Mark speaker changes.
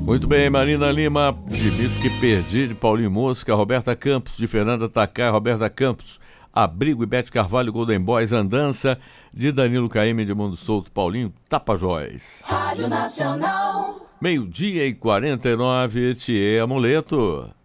Speaker 1: Muito bem, Marina Lima, de Mito que Perdi, de Paulinho Mosca, Roberta Campos, de Fernanda Takai, Roberta Campos, Abrigo e Bete Carvalho, Golden Boys, Andança, de Danilo Caymmi, de Mundo Solto, Paulinho Tapajós.
Speaker 2: Rádio Nacional.
Speaker 1: 12:49, Thier Amuleto.